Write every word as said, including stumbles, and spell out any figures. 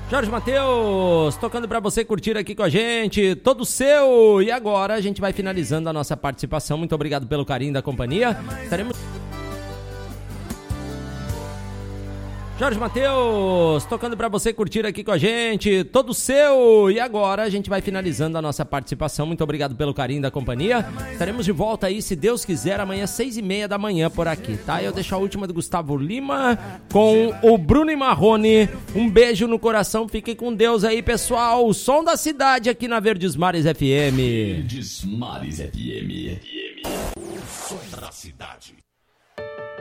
Jorge Mateus, tocando pra você curtir aqui com a gente, todo seu. E agora a gente vai finalizando a nossa participação. Muito obrigado pelo carinho da companhia. Estaremos... Jorge Mateus, tocando pra você curtir aqui com a gente, todo seu. E agora a gente vai finalizando a nossa participação. Muito obrigado pelo carinho da companhia. Estaremos de volta aí, se Deus quiser, amanhã seis e meia da manhã por aqui, tá? Eu deixo a última do Gustavo Lima com o Bruno e Marrone. Um beijo no coração, fiquem com Deus aí, pessoal. O som da cidade aqui na Verdes Mares F M. Verdes Mares F M. O som da cidade.